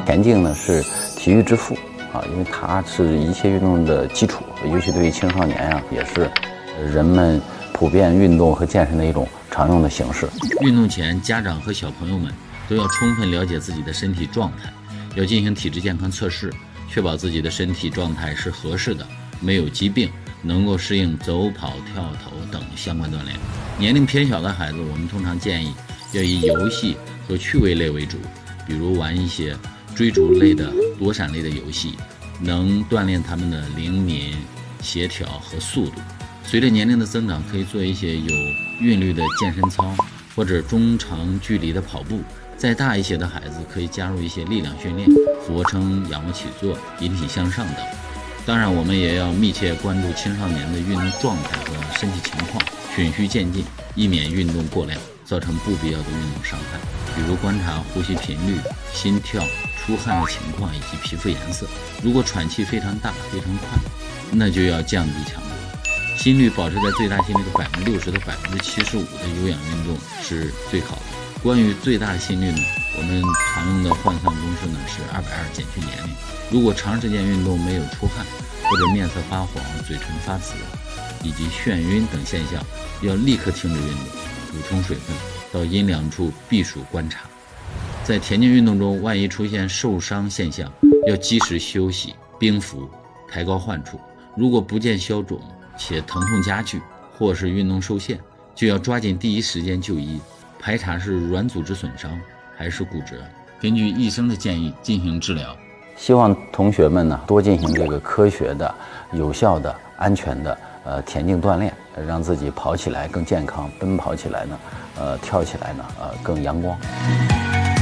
田径呢是体育之父啊，因为它是一切运动的基础，尤其对于青少年呀，也是人们普遍运动和健身的一种常用的形式。 运动前，家长和小朋友们都要充分了解自己的身体状态，要进行体质健康测试，确保自己的身体状态是合适的，没有疾病，能够适应走跑、跳投等相关锻炼。年龄偏小的孩子，我们通常建议要以游戏和趣味类为主，比如玩一些追逐类的、躲闪类的游戏，能锻炼他们的灵敏、协调和速度。随着年龄的增长，可以做一些有韵律的健身操，或者中长距离的跑步。再大一些的孩子可以加入一些力量训练，俯卧撑、仰卧起坐、引体向上等。当然，我们也要密切关注青少年的运动状态和身体情况，循序渐进，以免运动过量造成不必要的运动伤害。比如观察呼吸频率、心跳、出汗的情况以及皮肤颜色。如果喘气非常大、非常快，那就要降低强度。心率保持在最大心率的60%到75%的有氧运动是最好的。关于最大的心率呢，我们常用的换算公式呢是220减去年龄。如果长时间运动没有出汗，或者面色发黄、嘴唇发紫，以及眩晕等现象，要立刻停止运动，补充水分，到阴凉处避暑观察。在田径运动中，万一出现受伤现象，要及时休息、冰敷、抬高患处。如果不见消肿且疼痛加剧，或是运动受限，就要抓紧第一时间就医，排查是软组织损伤还是骨折，根据医生的建议进行治疗。 希望同学们呢多进行这个科学的、有效的、安全的田径锻炼，让自己跑起来更健康，奔跑起来呢，跳起来呢更阳光。